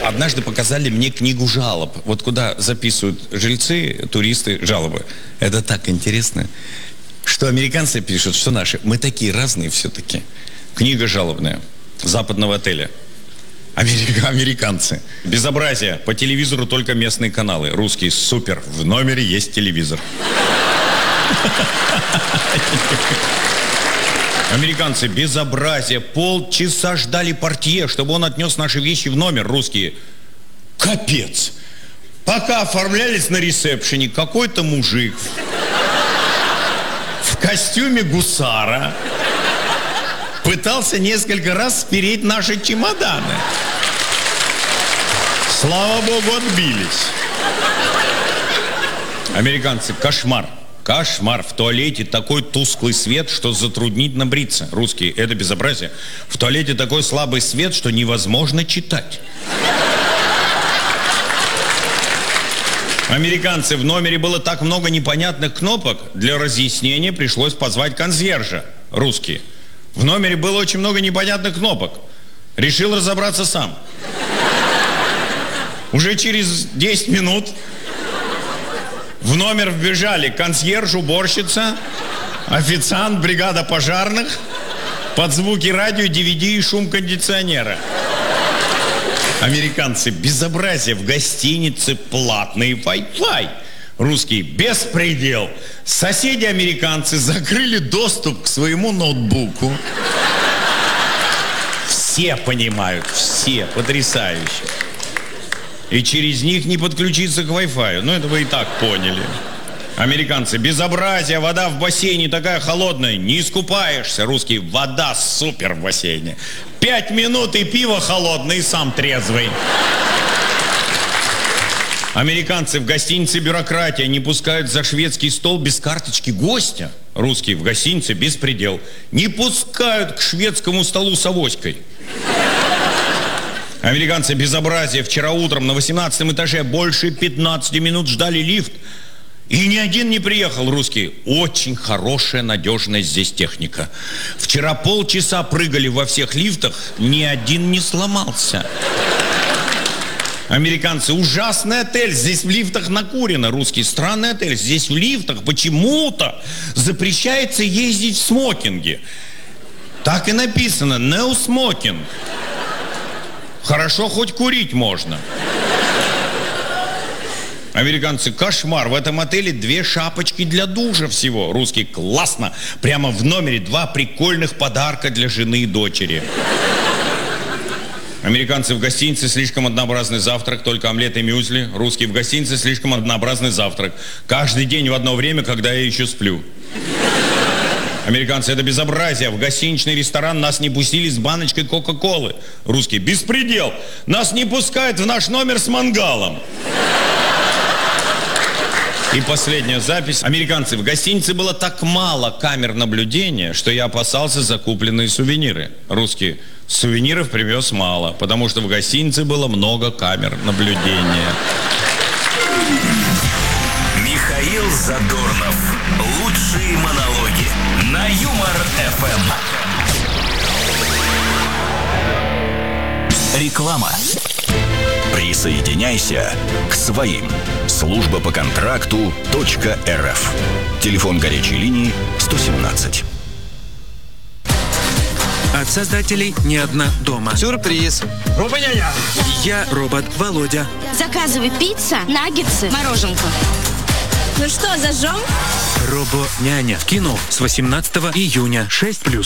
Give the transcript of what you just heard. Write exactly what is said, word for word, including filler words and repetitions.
однажды показали мне книгу жалоб. Вот куда записывают жильцы, туристы, жалобы. Это так интересно, что американцы пишут, что наши. Мы такие разные все-таки. Книга жалобная. Западного отеля. Америка, американцы. Безобразие. По телевизору только местные каналы. Русские. Супер. В номере есть телевизор. Американцы. Безобразие. Полчаса ждали портье, чтобы он отнес наши вещи в номер. Русские. Капец. Пока оформлялись на ресепшене, какой-то мужик в костюме гусара пытался несколько раз спереть наши чемоданы. Слава богу, отбились. Американцы. Кошмар. Кошмар. В туалете такой тусклый свет, что затруднительно бриться. Русские. Это безобразие. В туалете такой слабый свет, что невозможно читать. Американцы. В номере было так много непонятных кнопок, для разъяснения пришлось позвать консьержа. Русские. В номере было очень много непонятных кнопок. Решил разобраться сам. Уже через десять минут в номер вбежали консьерж, уборщица, официант, бригада пожарных, под звуки радио, ди ви ди и шум кондиционера. Американцы. Безобразие. В гостинице платный Wi-Fi. Русские. Беспредел. Соседи-американцы закрыли доступ к своему ноутбуку. Все понимают. Все. Потрясающе. И через них не подключиться к Wi-Fi. Ну, это вы и так поняли. Американцы. Безобразие. Вода в бассейне такая холодная. Не искупаешься. Русские. Вода супер в бассейне. Пять минут и пиво холодное, и сам трезвый. Американцы. В гостинице бюрократия. Не пускают за шведский стол без карточки гостя. Русские. В гостинице беспредел. Не пускают к шведскому столу с авоськой. Американцы. Безобразие. Вчера утром на восемнадцатом этаже больше пятнадцати минут ждали лифт. И ни один не приехал. Русские. Очень хорошая, надежная здесь техника. Вчера полчаса прыгали во всех лифтах, ни один не сломался. Американцы. Ужасный отель, здесь в лифтах накурено. Русские. Странный отель, здесь в лифтах почему-то запрещается ездить в смокинге. Так и написано. No smoking. Хорошо, хоть курить можно. Американцы. Кошмар. В этом отеле две шапочки для душа всего. Русские. Классно. Прямо в номере два прикольных подарка для жены и дочери. Американцы. В гостинице слишком однообразный завтрак, только омлет и мюсли. Русские. В гостинице слишком однообразный завтрак. Каждый день в одно время, когда я еще сплю. Американцы. Это безобразие. В гостиничный ресторан нас не пустили с баночкой Кока-Колы. Русские. Беспредел. Нас не пускают в наш номер с мангалом. И последняя запись. Американцы. В гостинице было так мало камер наблюдения, что я опасался за купленные сувениры. Русские. Сувениров привез мало, потому что в гостинице было много камер наблюдения. Михаил Задорнов. Лучшие монологи на Юмор-эф эм. Реклама. Присоединяйся к своим. Служба по контракту .рф. Телефон горячей линии сто семнадцать. От создателей «Не одна дома». Сюрприз. Я робот Володя. Заказывай пицца, наггетсы, мороженку. Ну что, зажжем? Робо-няня. В кино с восемнадцатого июня. шесть плюс.